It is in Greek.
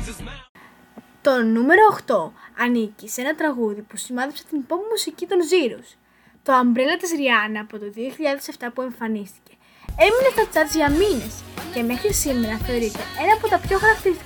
Το νούμερο 8 ανήκει σε ένα τραγούδι που σημάδεψε την pop μουσική των Zeros. Το Umbrella της Rihanna από το 2007 που εμφανίστηκε. Έμεινε στα charts για μήνες και μέχρι σήμερα θεωρείται ένα από τα πιο χαρακτηριστικά